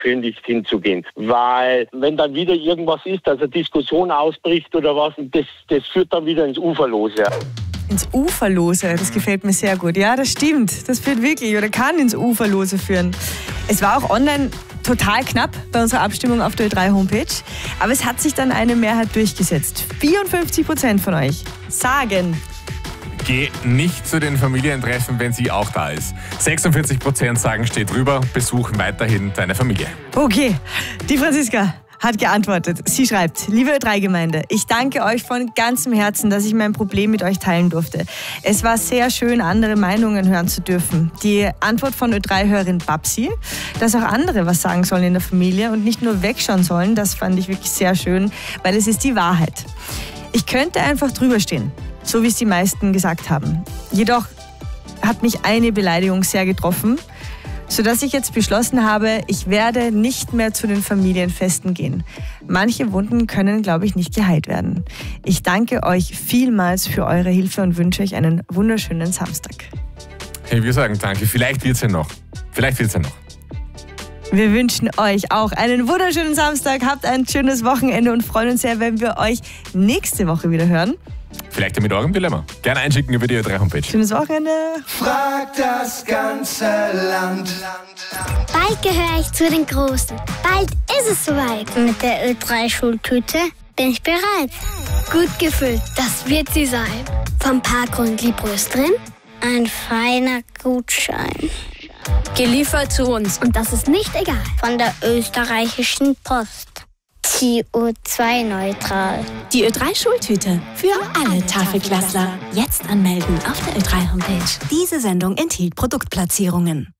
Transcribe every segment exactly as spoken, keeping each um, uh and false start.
gründlich hinzugehen. Weil wenn dann wieder irgendwas ist, dass eine Diskussion ausbricht oder was, das, das führt dann wieder ins Uferlose. Ins Uferlose, das gefällt mir sehr gut. Ja, das stimmt. Das führt wirklich oder kann ins Uferlose führen. Es war auch online total knapp bei unserer Abstimmung auf der Ö drei Homepage. Aber es hat sich dann eine Mehrheit durchgesetzt. vierundfünfzig Prozent von euch sagen: Geh nicht zu den Familientreffen, wenn sie auch da ist. sechsundvierzig Prozent sagen, steh drüber, besuch weiterhin deine Familie. Okay, die Franziska hat geantwortet. Sie schreibt: Liebe Ö drei Gemeinde, ich danke euch von ganzem Herzen, dass ich mein Problem mit euch teilen durfte. Es war sehr schön, andere Meinungen hören zu dürfen. Die Antwort von Ö drei Hörerin Babsi, dass auch andere was sagen sollen in der Familie und nicht nur wegschauen sollen, das fand ich wirklich sehr schön, weil es ist die Wahrheit. Ich könnte einfach drüber stehen, so wie es die meisten gesagt haben. Jedoch hat mich eine Beleidigung sehr getroffen, sodass ich jetzt beschlossen habe, ich werde nicht mehr zu den Familienfesten gehen. Manche Wunden können, glaube ich, nicht geheilt werden. Ich danke euch vielmals für eure Hilfe und wünsche euch einen wunderschönen Samstag. Hey, wir sagen danke. Vielleicht wird's ja noch. Vielleicht wird's ja noch. Wir wünschen euch auch einen wunderschönen Samstag. Habt ein schönes Wochenende und freuen uns sehr, wenn wir euch nächste Woche wieder hören. Vielleicht ja mit eurem Dilemma. Gerne einschicken über die Ö drei Homepage. Schönes Wochenende. Frag das ganze Land. Bald gehöre ich zu den Großen. Bald ist es soweit. Mit der Ö drei Schultüte bin ich bereit. Gut gefüllt, das wird sie sein. Vom Parkgrund Liebros drin, ein feiner Gutschein. Geliefert zu uns. Und das ist nicht egal. Von der österreichischen Post. C O zwei neutral. Die Ö drei Schultüte für alle Tafelklassler. Jetzt anmelden auf der Ö drei Homepage. Diese Sendung enthielt Produktplatzierungen.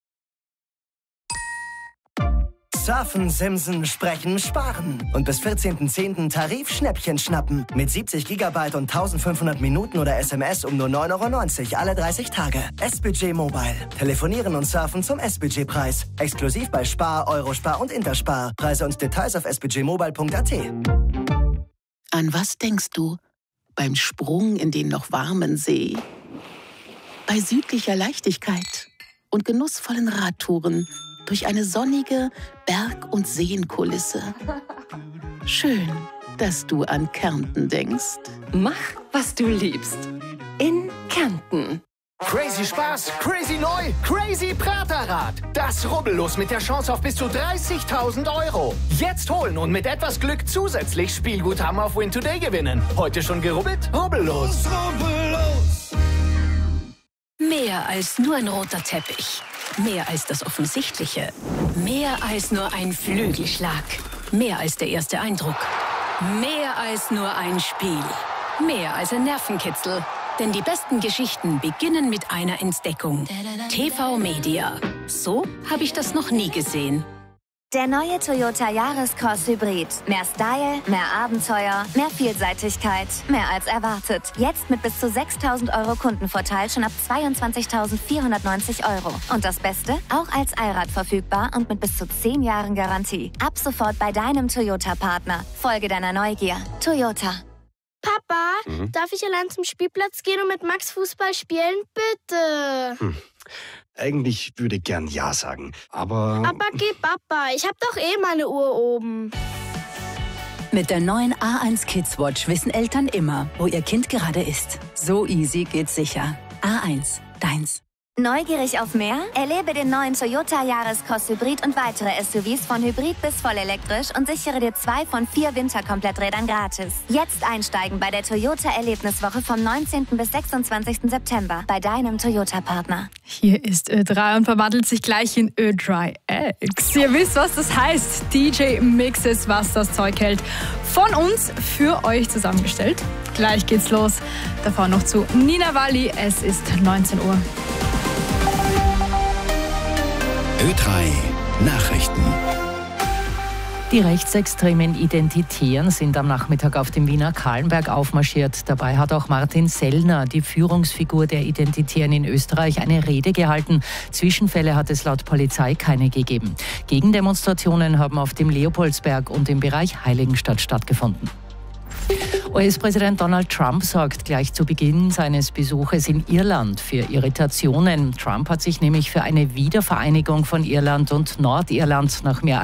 Surfen, Simsen, Sprechen, Sparen. Und bis vierzehnten zehnten Tarifschnäppchen schnappen. Mit siebzig Gigabyte und eintausendfünfhundert Minuten oder S M S um nur neun Euro neunzig alle dreißig Tage. S-Budget Mobile. Telefonieren und surfen zum S-Budget-Preis. Exklusiv bei Spar, Eurospar und Interspar. Preise und Details auf s budget mobile punkt a t. An was denkst du beim Sprung in den noch warmen See? Bei südlicher Leichtigkeit und genussvollen Radtouren durch eine sonnige Berg- und Seenkulisse. Schön, dass du an Kärnten denkst. Mach, was du liebst. In Kärnten. Crazy Spaß, crazy neu, crazy Praterrad. Das Rubbellos mit der Chance auf bis zu dreißigtausend Euro. Jetzt holen und mit etwas Glück zusätzlich Spielguthaben auf Win Today gewinnen. Heute schon gerubbelt? Rubbellos. Rubbellos. Mehr als nur ein roter Teppich. Mehr als das Offensichtliche. Mehr als nur ein Flügelschlag. Mehr als der erste Eindruck. Mehr als nur ein Spiel. Mehr als ein Nervenkitzel. Denn die besten Geschichten beginnen mit einer Entdeckung. T V Media. So habe ich das noch nie gesehen. Der neue Toyota Yaris Cross Hybrid. Mehr Style, mehr Abenteuer, mehr Vielseitigkeit, mehr als erwartet. Jetzt mit bis zu sechstausend Euro Kundenvorteil schon ab zweiundzwanzigtausendvierhundertneunzig Euro. Und das Beste? Auch als Allrad verfügbar und mit bis zu zehn Jahren Garantie. Ab sofort bei deinem Toyota-Partner. Folge deiner Neugier. Toyota. Papa, Mhm. darf ich allein zum Spielplatz gehen und mit Max Fußball spielen? Bitte. Hm. Eigentlich würde ich gern Ja sagen, aber... Aber geh, Papa, ich hab doch eh meine Uhr oben. Mit der neuen A eins Kids Watch wissen Eltern immer, wo ihr Kind gerade ist. So easy geht's sicher. A eins, deins. Neugierig auf mehr? Erlebe den neuen Toyota Yaris Cross Hybrid und weitere S U Vs von Hybrid bis vollelektrisch und sichere dir zwei von vier Winterkompletträdern gratis. Jetzt einsteigen bei der Toyota Erlebniswoche vom neunzehnten bis sechsundzwanzigsten September bei deinem Toyota-Partner. Hier ist Ö drei und verwandelt sich gleich in Ö drei X. Ihr wisst, was das heißt. D J Mixes, was das Zeug hält. Von uns für euch zusammengestellt. Gleich geht's los. Davor noch zu Nina Walli. Es ist neunzehn Uhr. Ö drei Nachrichten. Die rechtsextremen Identitären sind am Nachmittag auf dem Wiener Kahlenberg aufmarschiert. Dabei hat auch Martin Sellner, die Führungsfigur der Identitären in Österreich, eine Rede gehalten. Zwischenfälle hat es laut Polizei keine gegeben. Gegendemonstrationen haben auf dem Leopoldsberg und im Bereich Heiligenstadt stattgefunden. U S-Präsident Donald Trump sorgt gleich zu Beginn seines Besuches in Irland für Irritationen. Trump hat sich nämlich für eine Wiedervereinigung von Irland und Nordirland nach mehr